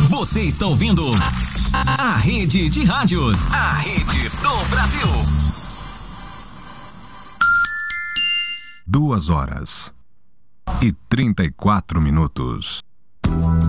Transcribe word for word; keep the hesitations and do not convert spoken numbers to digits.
Você está ouvindo a Rede de Rádios, a Rede do Brasil. Duas horas e trinta e quatro minutos.